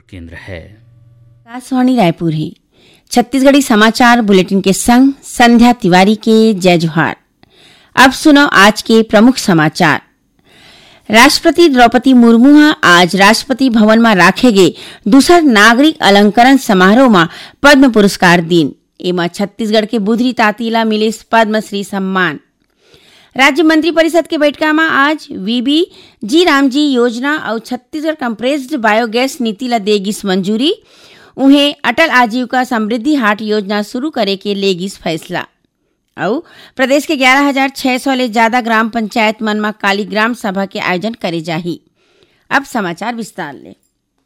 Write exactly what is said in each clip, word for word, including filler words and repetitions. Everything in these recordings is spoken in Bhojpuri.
केंद्र है। आकाशवाणी रायपुर है। छत्तीसगढ़ी समाचार बुलेटिन के संग संध्या तिवारी के जय जोहार। अब सुनो आज के प्रमुख समाचार। राष्ट्रपति द्रौपदी मुर्मू आज राष्ट्रपति भवन में राखे गए दूसर नागरिक अलंकरण समारोह में पद्म पुरस्कार दिन। एमा छत्तीसगढ़ के बुधरी तातीला मिले पद्मश्री सम्मान। राज्य मंत्री परिषद के बैठका में आज वीबी जी रामजी योजना और छत्तीसगढ़ कंप्रेस्ड बायोगैस नीति ला देगिस मंजूरी। उन्हें अटल आजीविका समृद्धि हाट योजना शुरू करे के लेगिस फैसला। और प्रदेश के ग्यारह हजार छह सौ ले ज्यादा ग्राम पंचायत मन में काली ग्राम सभा के आयोजन करे जाही। अब समाचार विस्तार ले।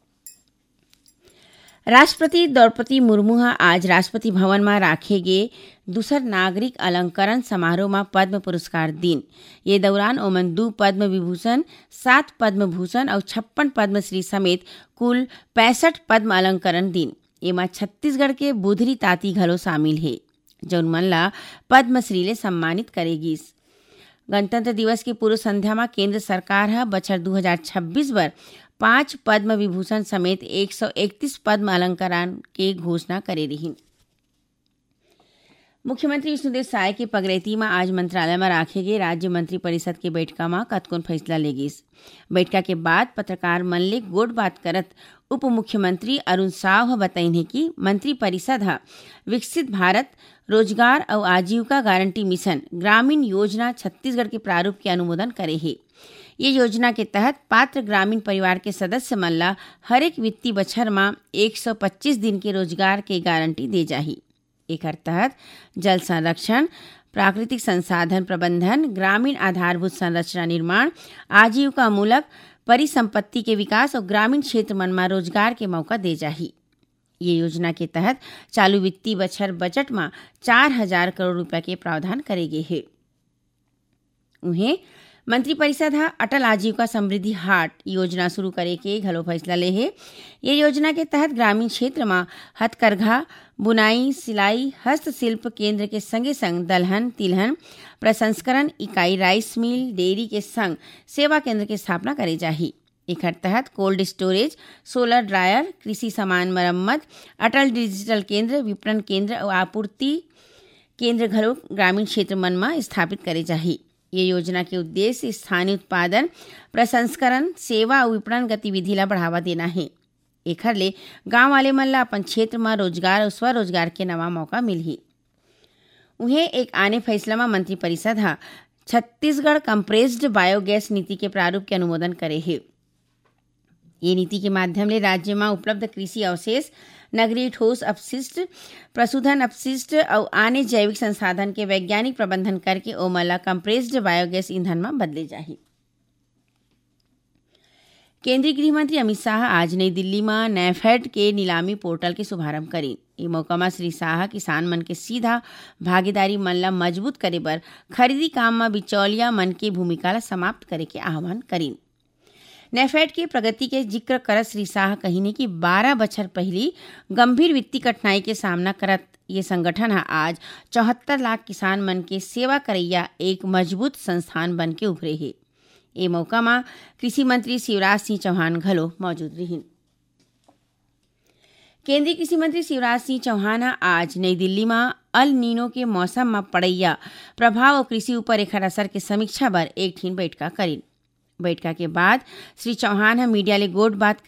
राष्ट्रपति द्रौपदी मुर्मू आज राष्ट्रपति भवन में राखे गए दूसर नागरिक अलंकरण समारोह में पद्म पुरस्कार दिन। ये दौरान ओमन दू पद्म विभूषण, सात पद्म भूषण और छप्पन पद्मश्री समेत कुल पैंसठ पद्म अलंकरण दिन। एमा छत्तीसगढ़ के बुधरी ताती घलो शामिल है, जौन मन ला पद्मश्री ले सम्मानित करेगिस। गणतंत्र दिवस की पूर्व संध्या में केंद्र सरकार है बछर दो हजार छब्बीस बर पांच पद्म विभूषण समेत एक सौ इकतीस पद्म अलंकरण के घोषणा करे रही। मुख्यमंत्री विष्णुदेव साय के पगरेती में आज मंत्रालय में राखे गए राज्य मंत्री परिषद के बैठका में कतकोन फैसला लेगिस। बैठका के बाद पत्रकार मन ले गोट बात करत उप मुख्यमंत्री अरुण साव बताइन है कि मंत्री परिषद हा विकसित भारत रोजगार और आजीविका गारंटी मिशन ग्रामीण योजना छत्तीसगढ़ के प्रारूप के अनुमोदन करे है। ये योजना के तहत पात्र ग्रामीण परिवार के सदस्य मन ला हरेक वित्तीय बछर में एक सौ पच्चीस दिन के रोजगार के गारंटी दे जाही। एकर तहत जल संरक्षण, प्राकृतिक संसाधन प्रबंधन, ग्रामीण आधारभूत संरचना निर्माण, आजीविका मूलक परिसंपत्ति के विकास और ग्रामीण क्षेत्र मन में रोजगार के मौका दे जाही। ये योजना के तहत चालू वित्तीय बछर बजट में चार हजार करोड़ रुपया के प्रावधान करे गए है। उन्हें मंत्री परिषद हा अटल आजीविका समृद्धि हाट योजना शुरू करे के घलो फैसला ले है। ये योजना के तहत ग्रामीण क्षेत्र में हथकरघा, बुनाई, सिलाई, हस्तशिल्प केंद्र के संगे संग दलहन, तिलहन प्रसंस्करण इकाई, राइस मिल, डेयरी के संग सेवा केंद्र के स्थापना करे जाही। एकर तहत कोल्ड स्टोरेज, सोलर ड्रायर, कृषि सामान मरम्मत, अटल डिजिटल केंद्र, विपणन केंद्र और आपूर्ति केंद्र घलो ग्रामीण क्षेत्र मन में स्थापित करे जाही। ये योजना के उद्देश्य स्थानीय उत्पादन, प्रसंस्करण, सेवा और विपणन गतिविधि ला बढ़ावा देना है। एखर ले गांव वाले मन ला अपन क्षेत्र में रोजगार और स्वरोजगार के नवा मौका मिलही। उन्हें एक आने फैसला में मंत्री परिषद हा छत्तीसगढ़ कंप्रेस्ड बायोगैस नीति के प्रारूप के अनुमोदन करे है। ये नीति के माध्यम ले राज्य में उपलब्ध कृषि अवशेष, नगरीय ठोस अपशिष्ट, प्रशुद्धन अपशिष्ट और अन्य जैविक संसाधन के वैज्ञानिक प्रबंधन करके ओमला कंप्रेस्ड बायोगैस ईंधन में बदले जाही। केंद्रीय गृह मंत्री अमित शाह आज नई दिल्ली में नैफेड के नीलामी पोर्टल के शुभारंभ करी। ये मौका में श्री शाह किसान मन के सीधा भागीदारी मन ला मजबूत करे बर खरीदी काम में बिचौलिया मन के भूमिका ला समाप्त करे के आह्वान करी। नैफेड के प्रगति के जिक्र करत श्री शाह कहिने कि बारह बछर पहली गंभीर वित्तीय कठिनाई के सामना करत ये संगठन है आज चौहत्तर लाख किसान मन के सेवा करैया एक मजबूत संस्थान बन के उभरे है। ये मौका में कृषि मंत्री शिवराज सिंह चौहान घलो मौजूद रही। केंद्रीय कृषि मंत्री शिवराज सिंह चौहान आज नई दिल्ली में अल नीनो के मौसम में पड़ैया प्रभाव और कृषि ऊपर एकर असर के समीक्षा बर एक ठीन बैठका करी। बैठका के बाद श्री चौहान मीडिया ले गोट बात